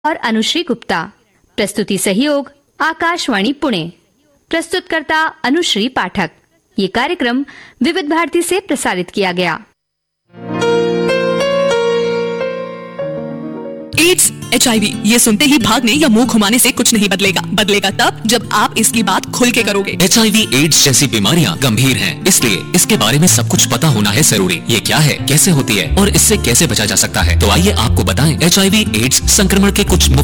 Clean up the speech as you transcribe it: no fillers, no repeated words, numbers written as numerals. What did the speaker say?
और अनुश्री गुप्ता। प्रस्तुति सहयोग आकाशवाणी पुणे। प्रस्तुतकर्ता अनुश्री पाठक। ये कार्यक्रम विविध भारती से प्रसारित किया गया। एड्स, HIV, ये सुनते ही भागने या मुंह घुमाने से कुछ नहीं बदलेगा। बदलेगा तब जब आप इसकी बात खुल के करोगे। HIV, एड्स जैसी बीमारियां गंभीर हैं, इसलिए इसके बारे में सब कुछ पता होना है जरूरी। ये क्या है, कैसे होती है और इससे कैसे बचा जा सकता है, तो आइए आपको बताएं। HIV, एड्स संक्रमण के कुछ